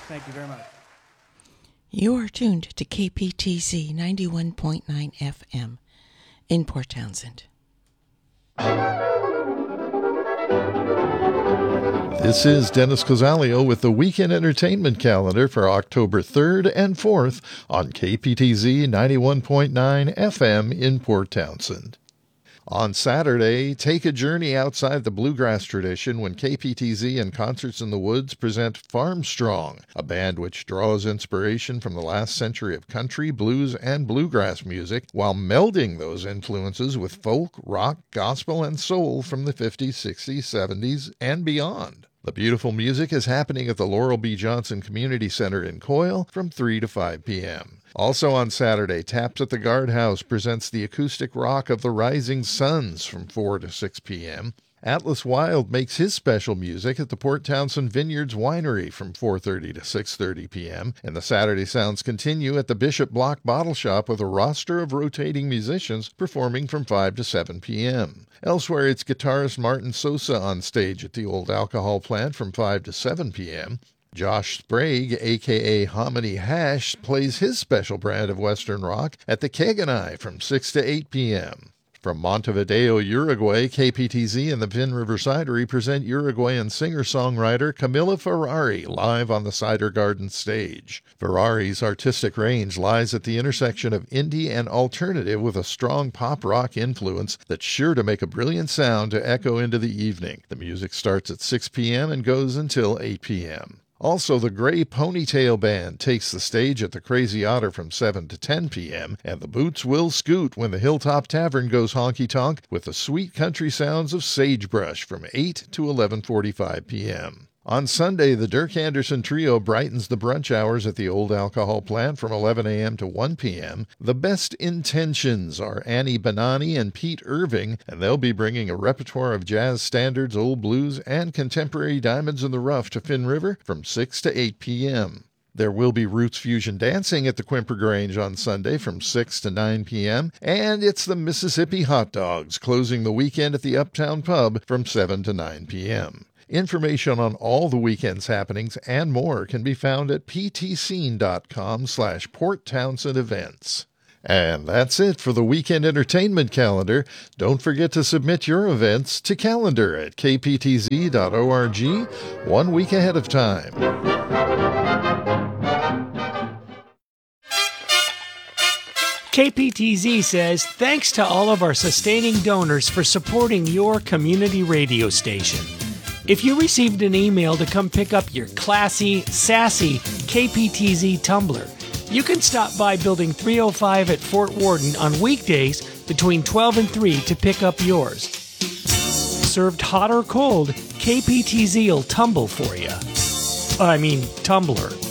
Thank you very much. You are tuned to KPTZ 91.9 FM in Port Townsend. This is Dennis Cosalio with the Weekend Entertainment Calendar for October 3rd and 4th on KPTZ 91.9 FM in Port Townsend. On Saturday, take a journey outside the bluegrass tradition when KPTZ and Concerts in the Woods present Farmstrong, a band which draws inspiration from the last century of country, blues, and bluegrass music while melding those influences with folk, rock, gospel, and soul from the 50s, 60s, 70s, and beyond. The beautiful music is happening at the Laurel B. Johnson Community Center in Coyle from 3 to 5 p.m. Also on Saturday, Taps at the Guardhouse presents the acoustic rock of the Rising Suns from 4 to 6 p.m. Atlas Wild makes his special music at the Port Townsend Vineyards Winery from 4:30 to 6:30 p.m. And the Saturday sounds continue at the Bishop Block Bottle Shop with a roster of rotating musicians performing from 5 to 7 p.m. Elsewhere, it's guitarist Martin Sosa on stage at the Old Alcohol Plant from 5 to 7 p.m. Josh Sprague, a.k.a. Hominy Hash, plays his special brand of Western rock at the Keg and I from 6 to 8 p.m. From Montevideo, Uruguay, KPTZ and the Pin River Cidery present Uruguayan singer-songwriter Camila Ferrari live on the Cider Garden stage. Ferrari's artistic range lies at the intersection of indie and alternative with a strong pop-rock influence that's sure to make a brilliant sound to echo into the evening. The music starts at 6 p.m. and goes until 8 p.m. Also, the Gray Ponytail Band takes the stage at the Crazy Otter from 7 to 10 p.m., and the Boots will scoot when the Hilltop Tavern goes honky-tonk with the sweet country sounds of Sagebrush from 8 to 11:45 p.m. On Sunday, the Dirk Anderson Trio brightens the brunch hours at the Old Alcohol Plant from 11 a.m. to 1 p.m. The Best Intentions are Annie Bonani and Pete Irving, and they'll be bringing a repertoire of jazz standards, old blues, and contemporary diamonds in the rough to Finn River from 6 to 8 p.m. There will be Roots Fusion dancing at the Quimper Grange on Sunday from 6 to 9 p.m., and it's the Mississippi Hot Dogs closing the weekend at the Uptown Pub from 7 to 9 p.m. Information on all the weekend's happenings and more can be found at ptscene.com/Port Townsend events. And that's it for the Weekend Entertainment Calendar. Don't forget to submit your events to calendar@kptz.org 1 week ahead of time. KPTZ says thanks to all of our sustaining donors for supporting your community radio station. If you received an email to come pick up your classy, sassy KPTZ tumbler, you can stop by Building 305 at Fort Worden on weekdays between 12 and 3 to pick up yours. Served hot or cold, KPTZ will tumble for you. Tumbler.